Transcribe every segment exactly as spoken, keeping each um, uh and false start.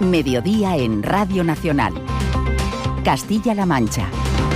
Mediodía en Radio Nacional. Castilla-La Mancha.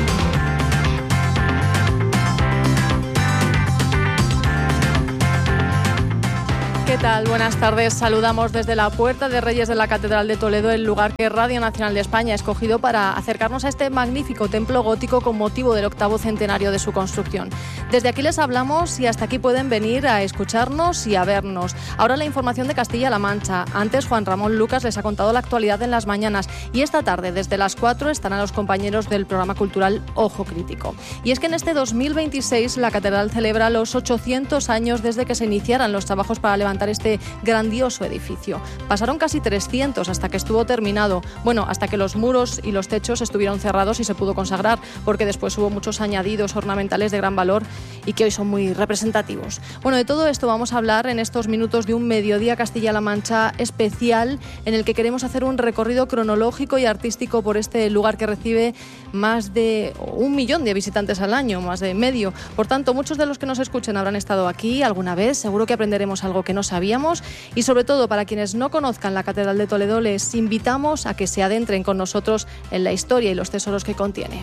¿Qué tal? Buenas tardes. Saludamos desde la Puerta de Reyes de la Catedral de Toledo, el lugar que Radio Nacional de España ha escogido para acercarnos a este magnífico templo gótico con motivo del octavo centenario de su construcción. Desde aquí les hablamos y hasta aquí pueden venir a escucharnos y a vernos. Ahora la información de Castilla-La Mancha. Antes Juan Ramón Lucas les ha contado la actualidad en las mañanas y esta tarde desde las cuatro estarán los compañeros del programa cultural Ojo Crítico. Y es que en este dos mil veintiséis la Catedral celebra los ochocientos años desde que se iniciaran los trabajos para levantar este grandioso edificio. Pasaron casi trescientos hasta que estuvo terminado, bueno, hasta que los muros y los techos estuvieron cerrados y se pudo consagrar, porque después hubo muchos añadidos ornamentales de gran valor y que hoy son muy representativos. Bueno, de todo esto vamos a hablar en estos minutos de un Mediodía Castilla-La Mancha especial en el que queremos hacer un recorrido cronológico y artístico por este lugar que recibe más de un millón de visitantes al año, más de medio. Por tanto, muchos de los que nos escuchen habrán estado aquí alguna vez, seguro que aprenderemos algo que no sabíamos y sobre todo para quienes no conozcan la Catedral de Toledo les invitamos a que se adentren con nosotros en la historia y los tesoros que contiene.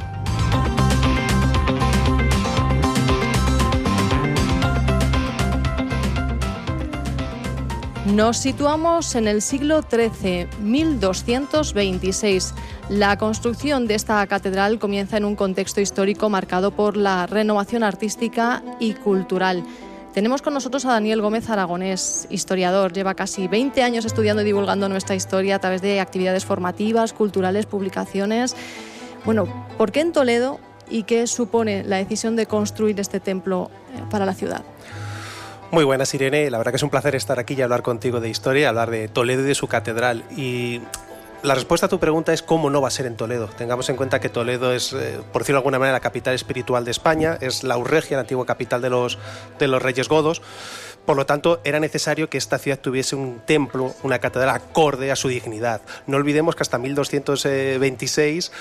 Nos situamos en el siglo trece, mil doscientos veintiséis. La construcción de esta catedral comienza en un contexto histórico marcado por la renovación artística y cultural. Tenemos con nosotros a Daniel Gómez Aragonés, historiador. Lleva casi veinte años estudiando y divulgando nuestra historia a través de actividades formativas, culturales, publicaciones. Bueno, ¿por qué en Toledo y qué supone la decisión de construir este templo para la ciudad? Muy buenas, Irene. La verdad que es un placer estar aquí y hablar contigo de historia, hablar de Toledo y de su catedral. Y la respuesta a tu pregunta es cómo no va a ser en Toledo. Tengamos en cuenta que Toledo es, eh, por decirlo de alguna manera, la capital espiritual de España, es la Aurregia, la antigua capital de los, de los reyes godos. Por lo tanto, era necesario que esta ciudad tuviese un templo, una catedral acorde a su dignidad. No olvidemos que hasta mil doscientos veintiséis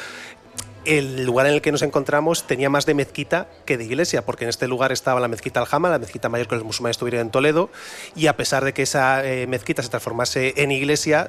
el lugar en el que nos encontramos tenía más de mezquita que de iglesia, porque en este lugar estaba la mezquita Aljama, la mezquita mayor que los musulmanes tuvieron en Toledo, y a pesar de que esa eh, mezquita se transformase en iglesia,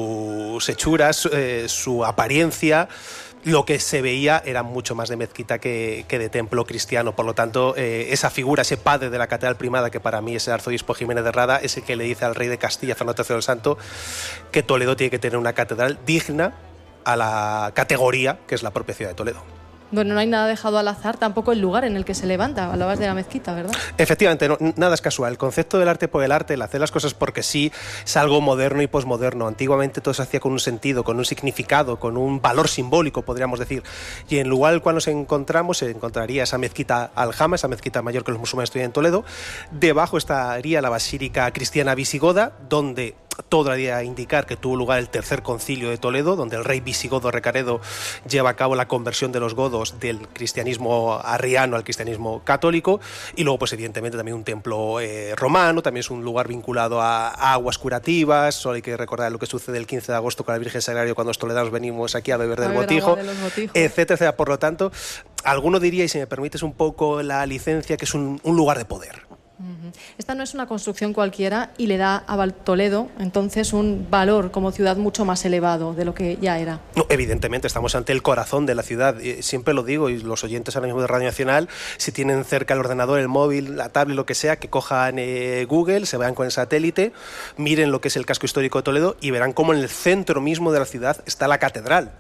sus hechuras, eh, su apariencia, lo que se veía era mucho más de mezquita que, que de templo cristiano. Por lo tanto, eh, esa figura, ese padre de la catedral primada, que para mí es el arzobispo Jiménez de Rada, es el que le dice al rey de Castilla, Fernando tercero el Santo, que Toledo tiene que tener una catedral digna a la categoría que es la propia ciudad de Toledo. Bueno, no hay nada dejado al azar, tampoco el lugar en el que se levanta. Hablabas de la mezquita, ¿verdad? Efectivamente, no, nada es casual. El concepto del arte por el arte, el hacer las cosas porque sí, es algo moderno y posmoderno. Antiguamente todo se hacía con un sentido, con un significado, con un valor simbólico, podríamos decir. Y en el lugar en el cual nos encontramos se encontraría esa mezquita Aljama, esa mezquita mayor que los musulmanes tuvieron en Toledo. Debajo estaría la basílica cristiana visigoda, donde todo haría indicar que tuvo lugar el tercer concilio de Toledo, donde el rey visigodo Recaredo lleva a cabo la conversión de los godos del cristianismo arriano al cristianismo católico, y luego pues evidentemente también un templo eh, romano, también es un lugar vinculado a, a aguas curativas. Solo hay que recordar lo que sucede el quince de agosto con la Virgen Sagrario cuando los toledanos venimos aquí a beber del a botijo, de etcétera, etcétera. Por lo tanto, alguno diría, y si me permites un poco la licencia, que es un, un lugar de poder. Esta no es una construcción cualquiera y le da a Toledo entonces un valor como ciudad mucho más elevado de lo que ya era. No, evidentemente estamos ante el corazón de la ciudad, siempre lo digo, y los oyentes ahora mismo de Radio Nacional, si tienen cerca el ordenador, el móvil, la tablet, lo que sea, que cojan eh, Google, se vayan con el satélite, miren lo que es el casco histórico de Toledo y verán cómo en el centro mismo de la ciudad está la catedral.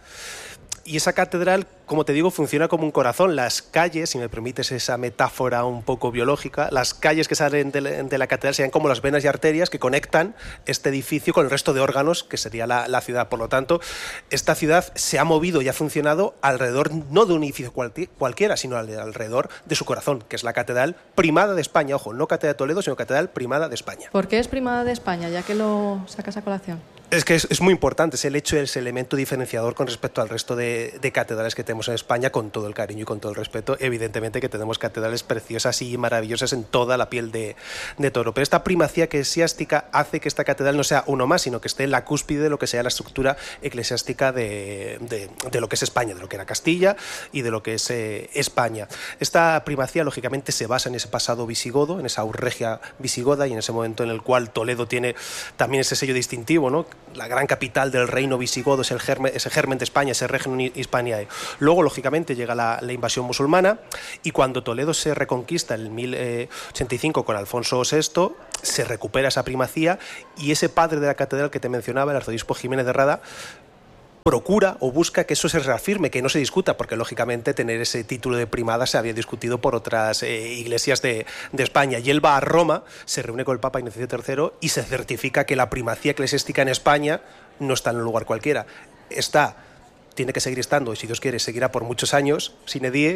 Y esa catedral, como te digo, funciona como un corazón. Las calles, si me permites esa metáfora un poco biológica, las calles que salen de la, de la catedral serían como las venas y arterias que conectan este edificio con el resto de órganos que sería la, la ciudad. Por lo tanto, esta ciudad se ha movido y ha funcionado alrededor, no de un edificio cual, cualquiera, sino alrededor de su corazón, que es la catedral primada de España. Ojo, no catedral de Toledo, sino catedral primada de España. ¿Por qué es primada de España, ya que lo sacas a colación? Es que es, es muy importante, es el hecho, es el elemento diferenciador con respecto al resto de, de catedrales que tenemos en España, con todo el cariño y con todo el respeto. Evidentemente que tenemos catedrales preciosas y maravillosas en toda la piel de, de toro, pero esta primacía eclesiástica hace que esta catedral no sea uno más, sino que esté en la cúspide de lo que sea la estructura eclesiástica de, de, de lo que es España, de lo que era Castilla y de lo que es eh, España. Esta primacía, lógicamente, se basa en ese pasado visigodo, en esa Aurregia visigoda y en ese momento en el cual Toledo tiene también ese sello distintivo, ¿no?, la gran capital del reino visigodo, es el germen, ese germen de España, ese Regnum Hispaniae. Luego, lógicamente, llega la, la invasión musulmana, y cuando Toledo se reconquista en mil ochenta y cinco con Alfonso sexto, se recupera esa primacía, y ese padre de la catedral que te mencionaba, el arzobispo Jiménez de Rada, procura o busca que eso se reafirme, que no se discuta, porque lógicamente tener ese título de primada se había discutido por otras eh, iglesias de, de España. Y él va a Roma, se reúne con el Papa Ignacio tercero y se certifica que la primacía eclesiástica en España no está en un lugar cualquiera. Está, tiene que seguir estando, y si Dios quiere, seguirá por muchos años, sine die,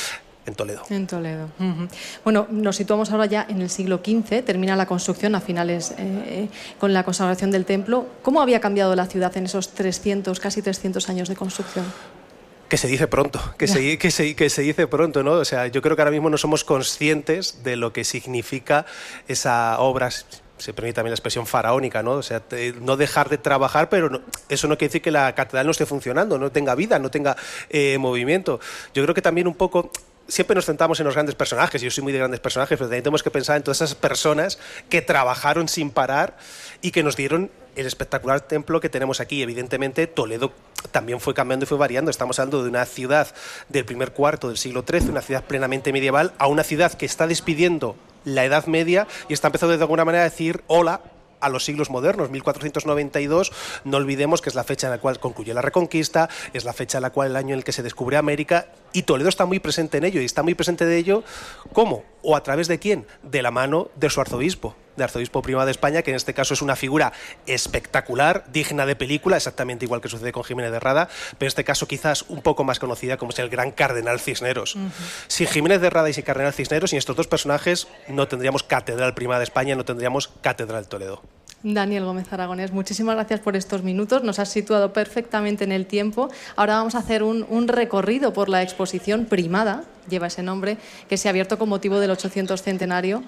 en Toledo. En Toledo. Uh-huh. Bueno, nos situamos ahora ya en el siglo quince, termina la construcción a finales eh, con la consagración del templo. ¿Cómo había cambiado la ciudad en esos trescientos, casi trescientos años de construcción? Que se dice pronto, que se, que, se, que se dice pronto, ¿no? O sea, yo creo que ahora mismo no somos conscientes de lo que significa esa obra, se permite también la expresión faraónica, ¿no? O sea, te, no dejar de trabajar, pero no, eso no quiere decir que la catedral no esté funcionando, no tenga vida, no tenga eh, movimiento. Yo creo que también un poco... Siempre nos centramos en los grandes personajes, yo soy muy de grandes personajes, pero también tenemos que pensar en todas esas personas que trabajaron sin parar y que nos dieron el espectacular templo que tenemos aquí. Evidentemente, Toledo también fue cambiando y fue variando. Estamos hablando de una ciudad del primer cuarto del siglo trece, una ciudad plenamente medieval, a una ciudad que está despidiendo la Edad Media y está empezando de alguna manera a decir hola a los siglos modernos. Mil cuatrocientos noventa y dos, no olvidemos que es la fecha en la cual concluye la Reconquista, es la fecha en la cual el año en el que se descubre América, y Toledo está muy presente en ello, y está muy presente de ello, ¿cómo? ¿O a través de quién? De la mano de su arzobispo, de arzobispo primado de España, que en este caso es una figura espectacular, digna de película, exactamente igual que sucede con Jiménez de Rada, pero en este caso quizás un poco más conocida, como es el gran Cardenal Cisneros. Uh-huh. Sin Jiménez de Rada y sin Cardenal Cisneros, sin estos dos personajes, no tendríamos Catedral Primada de España, no tendríamos Catedral Toledo. Daniel Gómez Aragonés, muchísimas gracias por estos minutos, nos has situado perfectamente en el tiempo. Ahora vamos a hacer un, un recorrido por la exposición Primada, lleva ese nombre, que se ha abierto con motivo del ochocientos centenario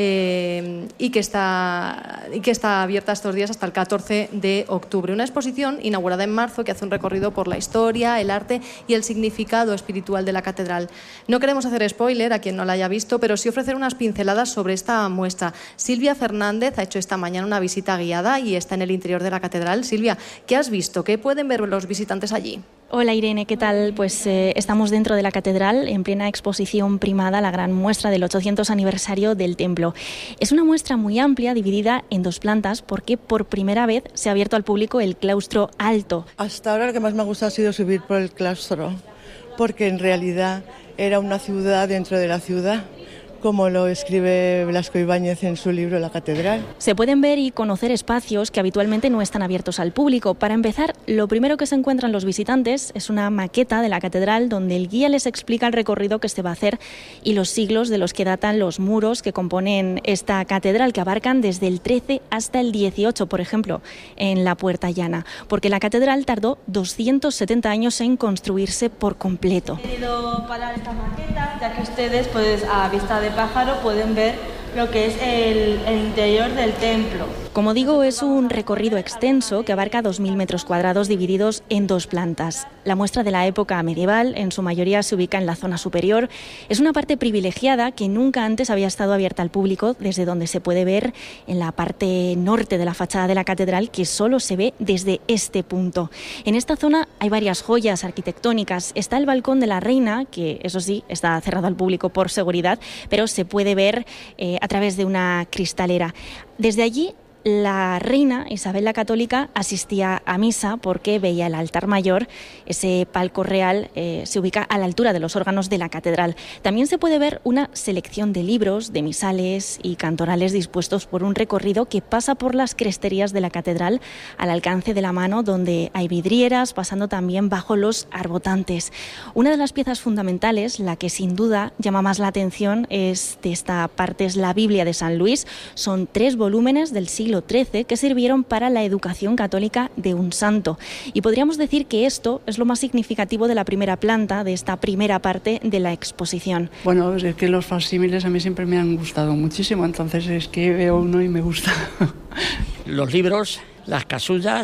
eh, y, que está, y que está abierta estos días hasta el catorce de octubre. Una exposición inaugurada en marzo que hace un recorrido por la historia, el arte y el significado espiritual de la catedral. No queremos hacer spoiler a quien no la haya visto, pero sí ofrecer unas pinceladas sobre esta muestra. Silvia Fernández ha hecho esta mañana una visita guiada y está en el interior de la catedral. Silvia, ¿qué has visto? ¿Qué pueden ver los visitantes allí? Hola Irene, ¿qué tal? Pues eh, estamos dentro de la catedral en plena exposición Primada, la gran muestra del ochocientos aniversario del templo. Es una muestra muy amplia, dividida en dos plantas, porque por primera vez se ha abierto al público el claustro alto. Hasta ahora lo que más me ha gustado ha sido subir por el claustro, porque en realidad era una ciudad dentro de la ciudad, como lo escribe Blasco Ibáñez en su libro La Catedral. Se pueden ver y conocer espacios que habitualmente no están abiertos al público. Para empezar, lo primero que se encuentran los visitantes es una maqueta de la catedral donde el guía les explica el recorrido que se va a hacer y los siglos de los que datan los muros que componen esta catedral, que abarcan desde el trece hasta el dieciocho, por ejemplo, en la Puerta Llana, porque la catedral tardó doscientos setenta años en construirse por completo. He querido parar esta maqueta, ya que ustedes, pues, a vista de pájaro pueden ver lo que es el, el interior del templo. Como digo, es un recorrido extenso que abarca dos mil metros cuadrados divididos en dos plantas. La muestra de la época medieval, en su mayoría, se ubica en la zona superior. Es una parte privilegiada que nunca antes había estado abierta al público, desde donde se puede ver en la parte norte de la fachada de la catedral, que solo se ve desde este punto. En esta zona hay varias joyas arquitectónicas. Está el balcón de la Reina, que eso sí, está cerrado al público por seguridad, pero se puede ver eh, a través de una cristalera. Desde allí, la reina Isabel la Católica asistía a misa porque veía el altar mayor. Ese palco real eh, se ubica a la altura de los órganos de la catedral. También se puede ver una selección de libros, de misales y cantorales dispuestos por un recorrido que pasa por las cresterías de la catedral al alcance de la mano, donde hay vidrieras, pasando también bajo los arbotantes. Una de las piezas fundamentales, la que sin duda llama más la atención es de esta parte, es la Biblia de San Luis. Son tres volúmenes del siglo trece que sirvieron para la educación católica de un santo. Y podríamos decir que esto es lo más significativo de la primera planta, de esta primera parte de la exposición. Bueno, es que los facsímiles a mí siempre me han gustado muchísimo, entonces es que veo uno y me gusta. Los libros, las casullas,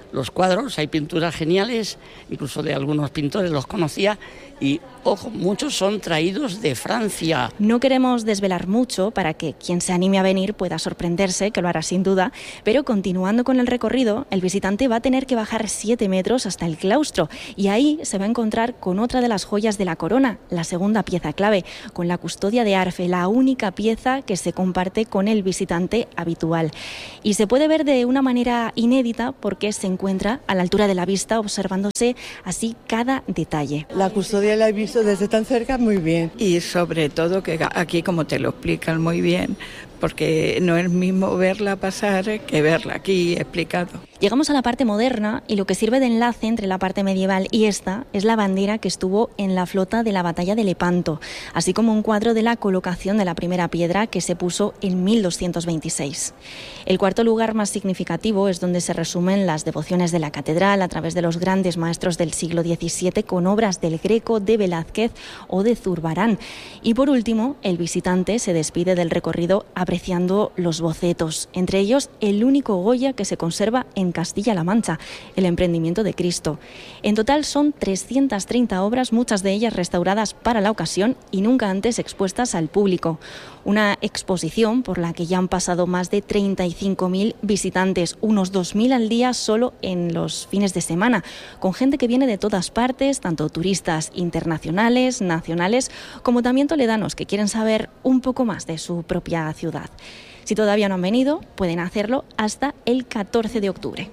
los cuadros, hay pinturas geniales, incluso de algunos pintores los conocía, y ojo, muchos son traídos de Francia. No queremos desvelar mucho para que quien se anime a venir pueda sorprenderse, que lo hará sin duda, pero continuando con el recorrido, el visitante va a tener que bajar siete metros hasta el claustro y ahí se va a encontrar con otra de las joyas de la corona, la segunda pieza clave, con la custodia de Arfe, la única pieza que se comparte con el visitante habitual. Y se puede ver de una manera inédita porque se encuentra a la altura de la vista, observándose así cada detalle. La custodia la he visto desde tan cerca muy bien. Y sobre todo que aquí, como te lo explican muy bien, porque no es el mismo verla pasar que verla aquí explicado. Llegamos a la parte moderna y lo que sirve de enlace entre la parte medieval y esta es la bandera que estuvo en la flota de la batalla de Lepanto, así como un cuadro de la colocación de la primera piedra que se puso en mil doscientos veintiséis. El cuarto lugar más significativo es donde se resumen las devociones de la catedral a través de los grandes maestros del siglo diecisiete con obras del Greco, de Velázquez o de Zurbarán. Y por último, el visitante se despide del recorrido apreciando los bocetos, entre ellos el único Goya que se conserva en Castilla-La Mancha, el emprendimiento de Cristo. En total son trescientas treinta obras, muchas de ellas restauradas para la ocasión y nunca antes expuestas al público. Una exposición por la que ya han pasado más de treinta y cinco mil visitantes, unos dos mil al día solo en los fines de semana, con gente que viene de todas partes, tanto turistas internacionales, nacionales, como también toledanos que quieren saber un poco más de su propia ciudad. Si todavía no han venido, pueden hacerlo hasta el catorce de octubre.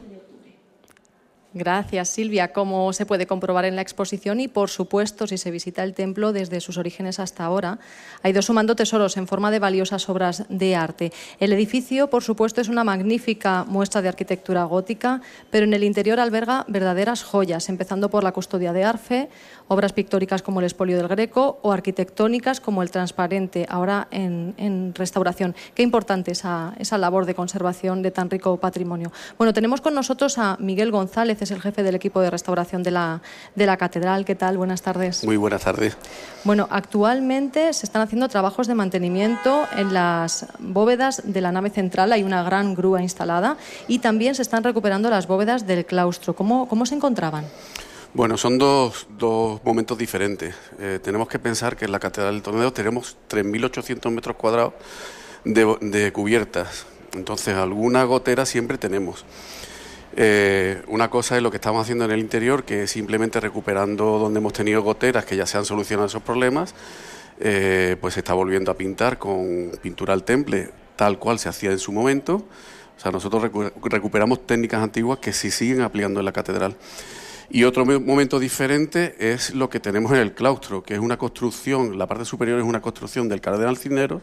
Gracias, Silvia. Como se puede comprobar en la exposición y, por supuesto, si se visita el templo desde sus orígenes hasta ahora, ha ido sumando tesoros en forma de valiosas obras de arte. El edificio, por supuesto, es una magnífica muestra de arquitectura gótica, pero en el interior alberga verdaderas joyas, empezando por la custodia de Arfe, obras pictóricas como el Espolio del Greco o arquitectónicas como el Transparente, ahora en, en restauración. Qué importante esa, esa labor de conservación de tan rico patrimonio. Bueno, tenemos con nosotros a Miguel González, es el jefe del equipo de restauración de la, de la catedral. ¿Qué tal? Buenas tardes. Muy buenas tardes. Bueno, actualmente se están haciendo trabajos de mantenimiento en las bóvedas de la nave central. Hay una gran grúa instalada y también se están recuperando las bóvedas del claustro. ¿Cómo, cómo se encontraban? Bueno, son dos, dos momentos diferentes. Eh, tenemos que pensar que en la Catedral del Toledo tenemos tres mil ochocientos metros cuadrados de, de cubiertas. Entonces, alguna gotera siempre tenemos. Eh, una cosa es lo que estamos haciendo en el interior, que es simplemente recuperando donde hemos tenido goteras que ya se han solucionado esos problemas, eh, pues se está volviendo a pintar con pintura al temple, tal cual se hacía en su momento. O sea, nosotros recu- recuperamos técnicas antiguas que se siguen aplicando en la catedral. Y otro momento diferente es lo que tenemos en el claustro, que es una construcción, la parte superior es una construcción del Cardenal Cisneros,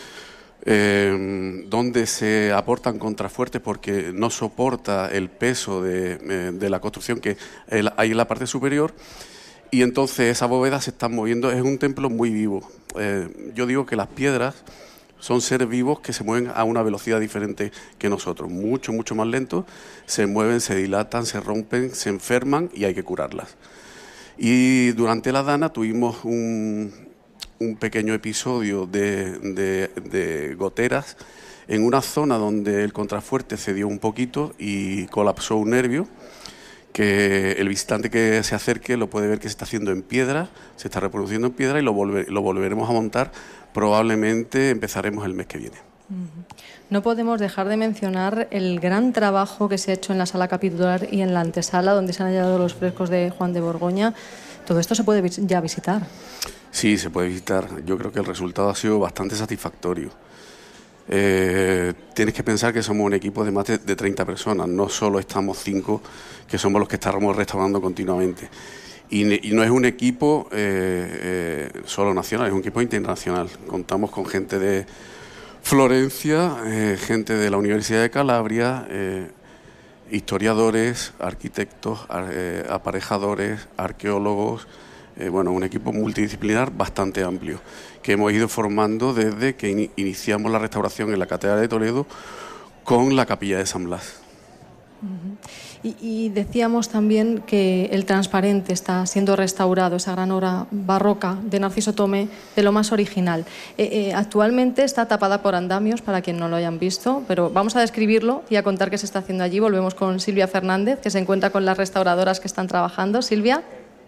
eh, donde se aportan contrafuertes porque no soporta el peso de, eh, de la construcción que hay en la parte superior, y entonces esas bóvedas se están moviendo. Es un templo muy vivo. Eh, yo digo que las piedras son seres vivos que se mueven a una velocidad diferente que nosotros, mucho, mucho más lento, se mueven, se dilatan, se rompen, se enferman y hay que curarlas. Y durante la Dana tuvimos un, un pequeño episodio de, de, de goteras en una zona donde el contrafuerte cedió un poquito y colapsó un nervio, que el visitante que se acerque lo puede ver que se está haciendo en piedra, se está reproduciendo en piedra y lo, volver, lo volveremos a montar. Probablemente empezaremos el mes que viene. No podemos dejar de mencionar el gran trabajo que se ha hecho en la sala capitular y en la antesala, donde se han hallado los frescos de Juan de Borgoña. Todo esto se puede ya visitar. Sí, se puede visitar. Yo creo que el resultado ha sido bastante satisfactorio. Eh, tienes que pensar que somos un equipo de más de, de treinta personas, no solo estamos cinco, que somos los que estamos restaurando continuamente. Y, y no es un equipo eh, eh, solo nacional, es un equipo internacional. Contamos con gente de Florencia, eh, gente de la Universidad de Calabria, eh, historiadores, arquitectos, eh, aparejadores, arqueólogos, eh, bueno, un equipo multidisciplinar bastante amplio, que hemos ido formando desde que in- iniciamos la restauración en la Catedral de Toledo con la Capilla de San Blas. Uh-huh. Y, y decíamos también que el transparente está siendo restaurado, esa gran obra barroca de Narciso Tomé, de lo más original. Eh, eh, actualmente está tapada por andamios, para quien no lo hayan visto, pero vamos a describirlo y a contar qué se está haciendo allí. Volvemos con Silvia Fernández, que se encuentra con las restauradoras que están trabajando. Silvia.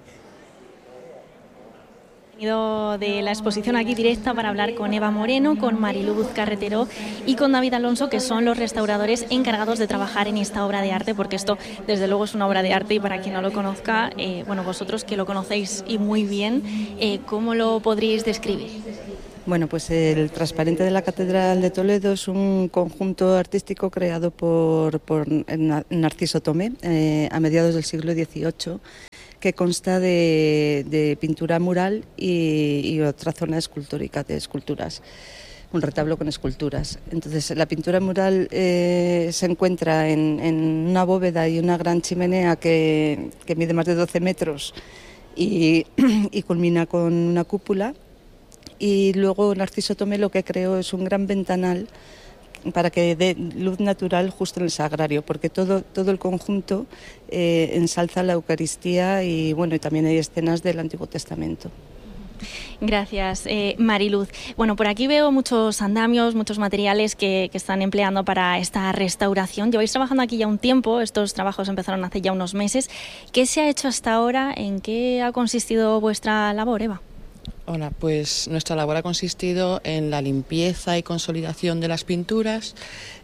De la exposición aquí directa para hablar con Eva Moreno, con Mariluz Carretero y con David Alonso, que son los restauradores encargados de trabajar en esta obra de arte, porque esto desde luego es una obra de arte y para quien no lo conozca, eh, bueno, vosotros que lo conocéis y muy bien, eh, ¿cómo lo podríais describir? Bueno, pues el Transparente de la Catedral de Toledo es un conjunto artístico creado por, por Narciso Tomé eh, a mediados del siglo dieciocho, que consta de, de pintura mural y, y otra zona escultórica de esculturas, un retablo con esculturas. Entonces, la pintura mural eh, se encuentra en, en una bóveda y una gran chimenea que, que mide más de doce metros y, y culmina con una cúpula. Y luego Narciso Tomé lo que creó es un gran ventanal para que dé luz natural justo en el sagrario, porque todo, todo el conjunto eh, ensalza la Eucaristía y bueno, y también hay escenas del Antiguo Testamento. Gracias, eh, Mariluz. Bueno, por aquí veo muchos andamios, muchos materiales que, que están empleando para esta restauración. Lleváis trabajando aquí ya un tiempo, estos trabajos empezaron hace ya unos meses. ¿Qué se ha hecho hasta ahora? ¿En qué ha consistido vuestra labor, Eva? Hola, pues nuestra labor ha consistido en la limpieza y consolidación de las pinturas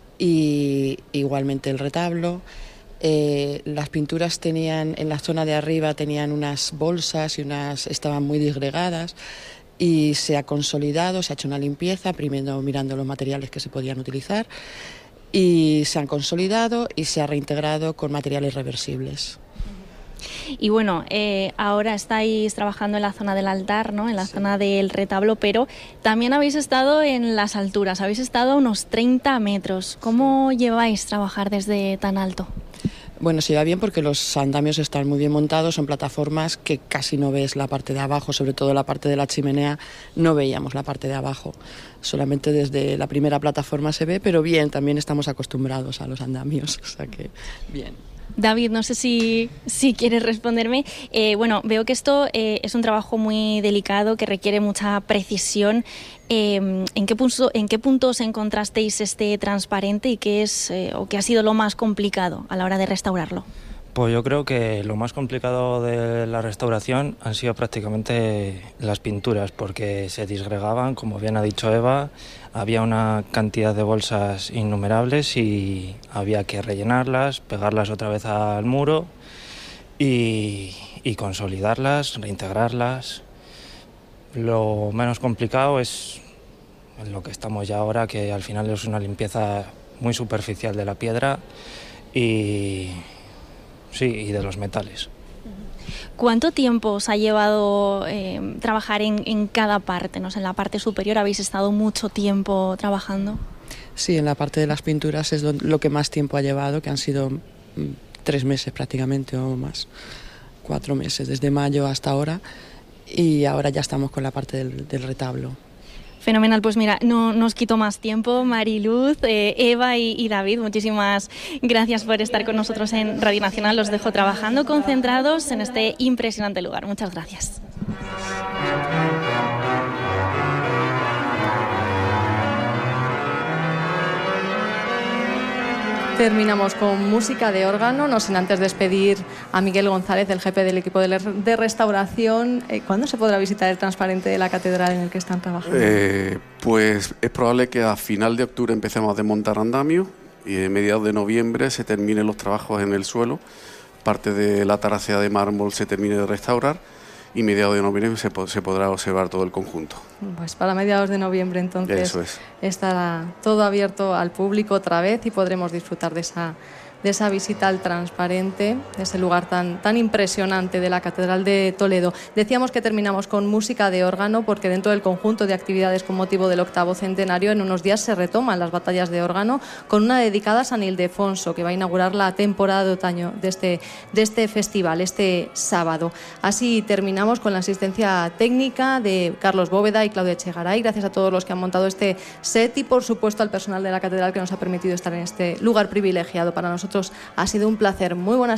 y igualmente el retablo. Eh, las pinturas tenían, en la zona de arriba tenían unas bolsas y unas estaban muy disgregadas y se ha consolidado, se ha hecho una limpieza, primero mirando los materiales que se podían utilizar y se han consolidado y se ha reintegrado con materiales reversibles. Y bueno, eh, ahora estáis trabajando en la zona del altar, ¿no? En la sí. zona del retablo, pero también habéis estado en las alturas, habéis estado a unos treinta metros. ¿Cómo lleváis trabajar desde tan alto? Bueno, se lleva bien porque los andamios están muy bien montados, son plataformas que casi no ves la parte de abajo, sobre todo la parte de la chimenea, no veíamos la parte de abajo. Solamente desde la primera plataforma se ve, pero bien, también estamos acostumbrados a los andamios, o sea que bien. David, no sé si, si quieres responderme. Eh, bueno, veo que esto eh, es un trabajo muy delicado que requiere mucha precisión. Eh, ¿en, qué punto, ¿En qué puntos encontrasteis este transparente y qué es eh, o qué ha sido lo más complicado a la hora de restaurarlo? Pues yo creo que lo más complicado de la restauración han sido prácticamente las pinturas, porque se disgregaban, como bien ha dicho Eva, había una cantidad de bolsas innumerables y había que rellenarlas, pegarlas otra vez al muro y, y consolidarlas, reintegrarlas. Lo menos complicado es lo que estamos ya ahora, que al final es una limpieza muy superficial de la piedra y... Sí, y de los metales. ¿Cuánto tiempo os ha llevado eh, trabajar en, en cada parte? ¿No? En la parte superior habéis estado mucho tiempo trabajando. Sí, en la parte de las pinturas es lo, lo que más tiempo ha llevado, que han sido mm, tres meses prácticamente o más, cuatro meses, desde mayo hasta ahora, y ahora ya estamos con la parte del, del retablo. Fenomenal, pues mira, no nos quito más tiempo. Mariluz, eh, Eva y, y David, muchísimas gracias por estar con nosotros en Radio Nacional. Los dejo trabajando concentrados en este impresionante lugar. Muchas gracias. Terminamos con música de órgano, no sin antes despedir a Miguel González, el jefe del equipo de restauración. ¿Cuándo se podrá visitar el transparente de la catedral en el que están trabajando? Eh, pues es probable que a final de octubre empecemos a desmontar andamios y a mediados de noviembre se terminen los trabajos en el suelo. Parte de la taracea de mármol se termine de restaurar y mediados de noviembre se, se podrá observar todo el conjunto. Pues para mediados de noviembre entonces Eso es. estará todo abierto al público otra vez y podremos disfrutar de esa, de esa visita al transparente, de ese lugar tan, tan impresionante de la Catedral de Toledo. Decíamos que terminamos con música de órgano porque dentro del conjunto de actividades con motivo del octavo centenario en unos días se retoman las batallas de órgano con una dedicada a San Ildefonso que va a inaugurar la temporada de otoño de este, de este festival, este sábado. Así terminamos con la asistencia técnica de Carlos Bóveda y Claudia Echegaray. Gracias a todos los que han montado este set y por supuesto al personal de la Catedral que nos ha permitido estar en este lugar privilegiado para nosotros nosotros ha sido un placer. Muy buenas